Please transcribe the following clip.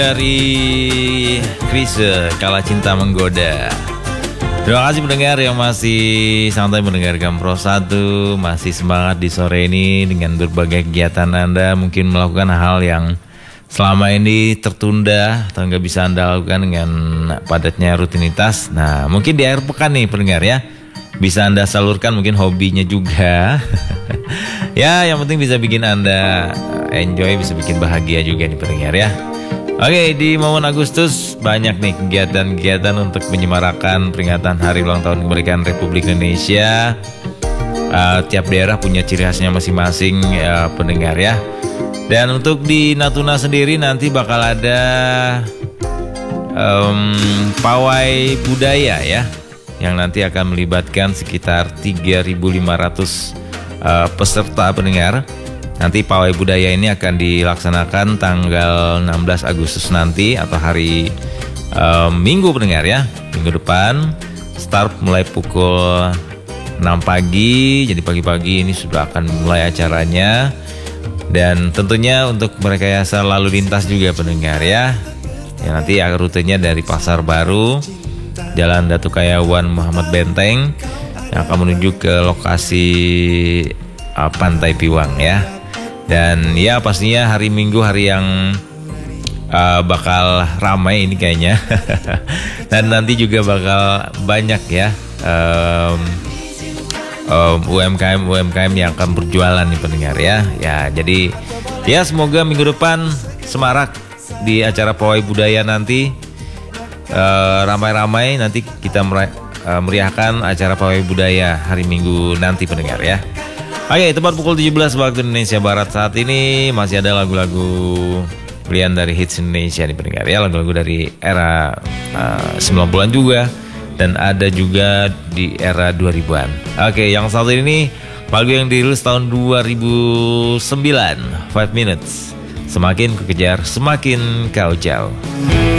Dari Chrisye, Kala Cinta Menggoda. Terima kasih pendengar yang masih santai mendengarkan Pro 1, masih semangat di sore ini dengan berbagai kegiatan Anda, mungkin melakukan hal yang selama ini tertunda atau nggak bisa Anda lakukan dengan padatnya rutinitas. Nah, mungkin di akhir pekan nih pendengar ya, bisa Anda salurkan mungkin hobinya juga. Ya, yang penting bisa bikin Anda enjoy, bisa bikin bahagia juga nih pendengar ya. Oke, di momen Agustus banyak nih kegiatan-kegiatan untuk menyemarakan peringatan Hari Ulang Tahun Kemerdekaan Republik Indonesia. Tiap daerah punya ciri khasnya masing-masing pendengar ya. Dan untuk di Natuna sendiri nanti bakal ada pawai budaya ya, yang nanti akan melibatkan sekitar 3.500 peserta pendengar. Nanti pawai budaya ini akan dilaksanakan tanggal 16 Agustus nanti atau hari Minggu pendengar ya, minggu depan. Start mulai pukul 6 pagi, jadi pagi-pagi ini sudah akan mulai acaranya. Dan tentunya untuk merekayasa lalu lintas juga pendengar ya. Ya nanti rutenya dari Pasar Baru, Jalan Datu Kayawan Muhammad Benteng, yang akan menuju ke lokasi Pantai Piwang ya. Dan ya pastinya hari Minggu hari yang bakal ramai ini kayaknya. Dan nanti juga bakal banyak ya UMKM yang akan berjualan nih pendengar ya. Ya jadi ya semoga minggu depan semarak di acara pawai budaya nanti, ramai-ramai nanti kita meriahkan acara pawai budaya hari Minggu nanti pendengar ya. Oke, tepat pukul 17 waktu Indonesia Barat. Saat ini masih ada lagu-lagu pilihan dari hits Indonesia nih pendengar ya, lagu-lagu dari era 90-an juga, dan ada juga di era 2000-an. Oke, yang satu ini lagu yang dirilis tahun 2009, 5 Minutes. Semakin ku kejar, semakin kau jauh.